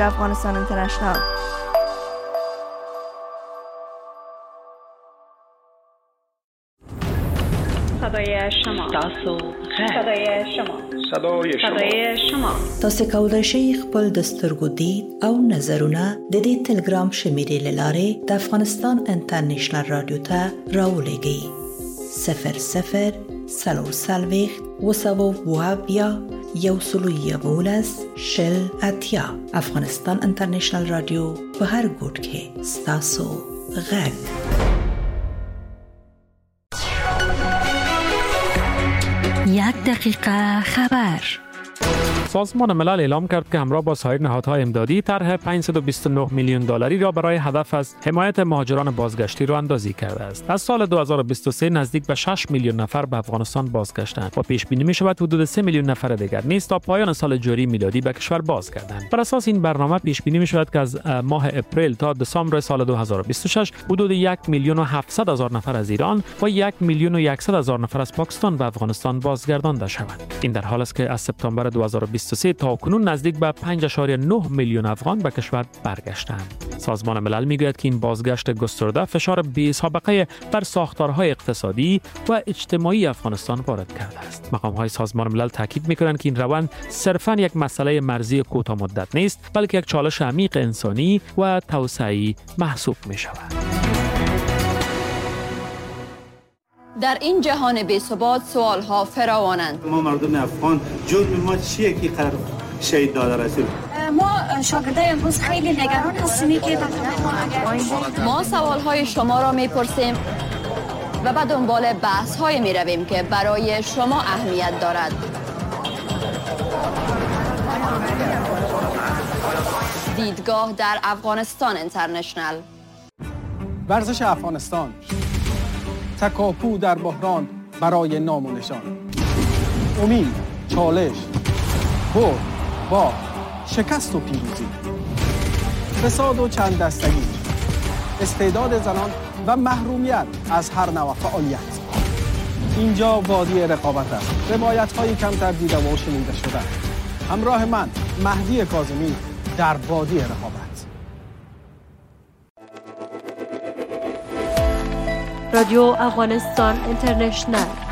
افغانستان اینترنشنال. صدای شما. صدای شما. صدای شما. تاسو کولای شئ خپل د سترګو دید او نظرونه د دې ټلګرام شمیرې لاره د افغانستان انټرنیشنل رادیو ته راولېږئ. 00 سلوسلويخ وسووابیا یوسلویبولس شل اتیا. افغانستان انټرنیشنل رادیو په هر ګوټ کې ستاسو غږ. یک دقیقه خبر. سازمان ملل اعلام کرد که همراه با سایر نهادهای امدادی طرح 529 میلیون دلاری را برای هدف از حمایت مهاجران بازگشتی را اندازی کرده است. از سال 2023 نزدیک به 6 میلیون نفر به افغانستان بازگشتند و پیش بینی می شود حدود 3 میلیون نفر دیگر نیز تا پایان سال جاری میلادی به کشور بازگردند. بر اساس این برنامه پیش بینی می شود که از ماه اپریل تا دسامبر سال 2026 حدود 1 میلیون و 700 هزار نفر از ایران و 1 میلیون و 100 هزار نفر از پاکستان به افغانستان بازگردانده شوند. این در حالی است که از سپتامبر 2023 تا کنون نزدیک به 5.9 میلیون افغان به کشور برگشتند. سازمان ملل میگوید که این بازگشت گسترده فشار بی‌سابقه بر ساختارهای اقتصادی و اجتماعی افغانستان وارد کرده است. مقام‌های سازمان ملل تاکید می‌کنند که این روند صرفاً یک مسئله مرزی کوتاه مدت نیست، بلکه یک چالش عمیق انسانی و توسعه‌ای محسوب می‌شود. در این جهان بی‌ثبات سوال‌ها فراوانند. ما مردم افغان جرم ما چیه که قرار شهید داده رسول؟ ما شاگردای امروز خیلی نگران هستیم که ما سوال‌های شما را می‌پرسیم و به دنبال بحث‌های می‌رویم که برای شما اهمیت دارد. دیدگاه در افغانستان اینترنشنل. ورزش افغانستان، تکاپو در بحران برای نام و نشان، امید، چالش، برد، باخت، شکست و پیروزی، فساد و چند دستگی، استعداد زنان و محرومیت از هر نوع فعالیت. اینجا وادی رقابت است. روایت‌های کمتر دیده و شنیده شده. همراه من مهدی کاظمی در وادی رقابت. رادیو افغانستان اینترنشنل